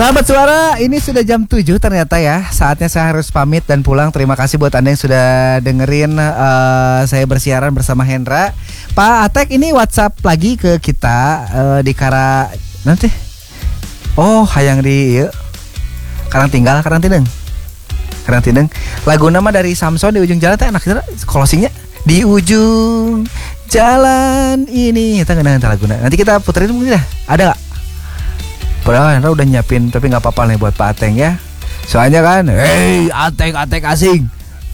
Sahabat Suara, ini sudah jam 7 ternyata ya. Saatnya saya harus pamit dan pulang. Terima kasih buat Anda yang sudah dengerin saya bersiaran bersama Hendra. Pak Atek, ini WhatsApp lagi ke kita di Kara nanti. Oh, hayang di ieu. Karangtinggal. Lagu nama dari Samson di ujung jalan teh enak closingnya. Di ujung jalan ini. Kita ngenang laguna. Nanti kita puterin mungkin dah. Ada enggak? Padahal Hendra udah nyiapin, tapi gak apa-apa nih buat Pak Ateng ya. Soalnya kan, hey Ateng asing.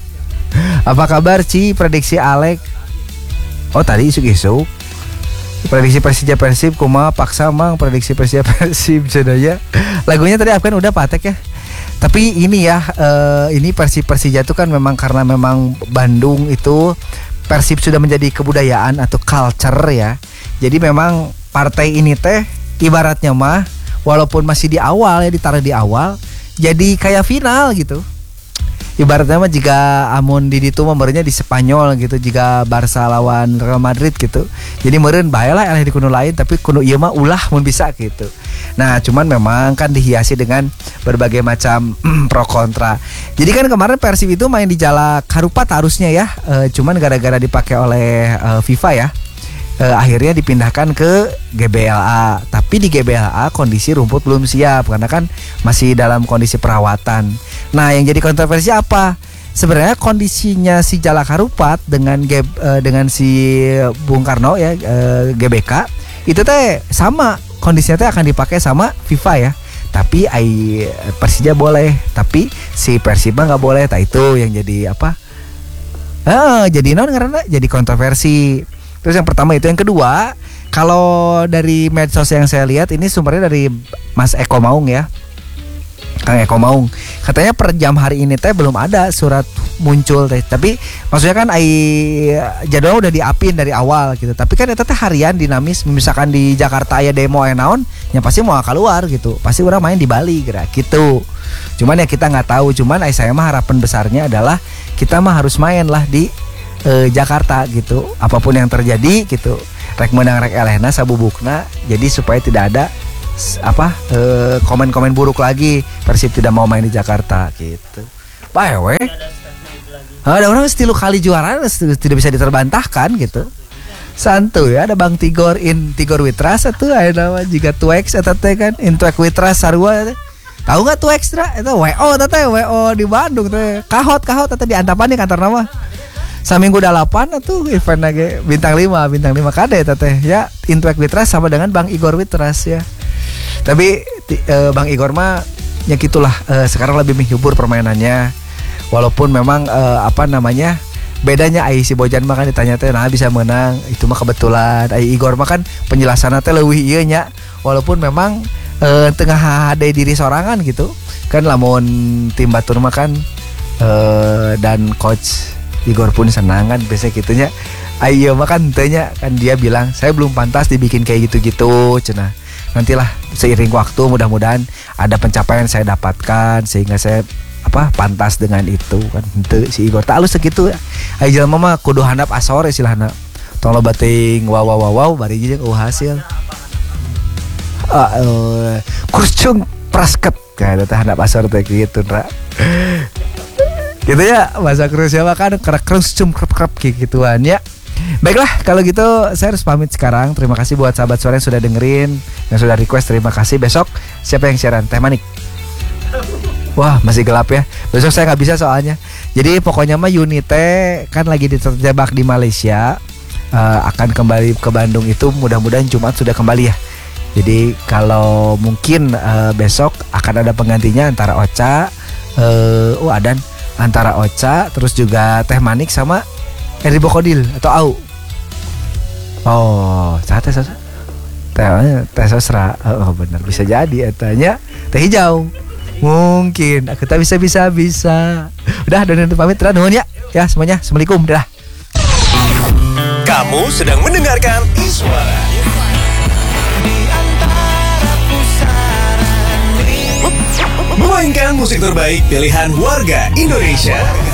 Apa kabar Ci? Prediksi Alek. Oh tadi isuk-isuk. Prediksi Persija Persib, kumaha paksa mang. Prediksi Persija Persib jadinya. Lagunya tadi kan udah Pak Atek ya. Tapi ini ya, ini Persija tuh kan memang karena memang Bandung itu Persib sudah menjadi kebudayaan atau culture ya. Jadi memang partai ini teh ibaratnya mah walaupun masih di awal ya, ditaruh di awal, jadi kayak final gitu. Ibaratnya mah jika amun di ditu membernya di Spanyol gitu, jika Barca lawan Real Madrid gitu. Jadi meureun bae lah di kuno lain, tapi kuno ieu mah ulah mun bisa gitu. Nah, cuman memang kan dihiasi dengan berbagai macam pro kontra. Jadi kan kemarin Persib itu main di Jalak Harupat harusnya ya, cuman gara-gara dipakai oleh FIFA ya. Akhirnya dipindahkan ke GBLA. Tapi di GBLA kondisi rumput belum siap karena kan masih dalam kondisi perawatan. Nah, yang jadi kontroversi apa? Sebenarnya kondisinya si Jalak Harupat dengan si Bung Karno ya, GBK itu teh sama, kondisinya teh akan dipakai sama FIFA ya. Tapi Persija boleh, tapi si Persib nggak boleh. Nah, itu yang jadi apa? Jadi karena jadi kontroversi. Terus yang pertama itu, yang kedua, kalau dari medsos yang saya lihat ini sumbernya dari Mas Eko Maung ya, Kang Eko Maung. Katanya per jam hari ini teh belum ada surat muncul teh. Tapi maksudnya kan jadwal udah diapin dari awal gitu. Tapi kan itu teh harian dinamis. Misalkan di Jakarta aya demo naon, yang pasti mau keluar gitu. Pasti orang main di Bali gerak gitu. Cuman ya kita nggak tahu. Cuman saya mah harapan besarnya adalah kita mah harus main lah di Jakarta gitu, apapun yang terjadi gitu, rek menang rek elehna sabubukna, jadi supaya tidak ada komen-komen buruk lagi Persib tidak mau main di Jakarta gitu. Bae we. Ada orang stilu kali juara tidak bisa diterbantahkan gitu. Santuy ada Bang Tigor Witras atuh aya nama jiga Twex eta teh kan Twex Witras sarua teh. Tahu enggak Twex tra? Eta WO teh WO di Bandung teh. Kahot eta di Antapani kantor nama. Saminggu 8 tuh event lagi bintang 5 kade teteh ya. Intwek Witras sama dengan Bang Igor Witras ya. Tapi Bang Igor mah ya gitulah, sekarang lebih menghibur permainannya. Walaupun memang bedanya si Bojan mah kan ditanya teh nah bisa menang, itu mah kebetulan. Igor mah kan penjelasannya teh leuwih ieu nya. Walaupun memang tengah ada diri sorangan gitu. Kan lamun tim batur mah kan dan coach Igor pun senang kan biasa gitunya. Ayo makan tanya kan dia bilang saya belum pantas dibikin kayak gitu-gitu cenah. Nantilah seiring waktu mudah-mudahan ada pencapaian saya dapatkan sehingga saya pantas dengan itu kan. Henteu si Igor tak alus segitu ya. Ai jelema mah kudu handap asor istilahna. Tong lo bating wow bari jeung hasil. Kurcung prasket kayak teh handap asor teh gitu ra. Gitu ya, bahasa Krusiawa kan krep gituan ya. Baiklah, kalau gitu saya harus pamit sekarang. Terima kasih buat sahabat Suara yang sudah dengerin, yang sudah request, terima kasih. Besok siapa yang siaran? Teh Manik. Wah, masih gelap ya. Besok saya nggak bisa soalnya. Jadi pokoknya mah Unite kan lagi terjebak di Malaysia, akan kembali ke Bandung itu mudah-mudahan Jumat sudah kembali ya. Jadi kalau mungkin besok akan ada penggantinya antara Ocha, antara Ocha, terus juga Teh Manik sama Eri Bokodil atau Au. Oh, teh sosra. Oh benar bisa jadi etanya teh hijau. Mungkin kita bisa. Udah dan pamit nuhun ya. Ya semuanya. Assalamualaikum. Dah. Kamu sedang mendengarkan Iswara. Memainkan musik terbaik pilihan warga Indonesia.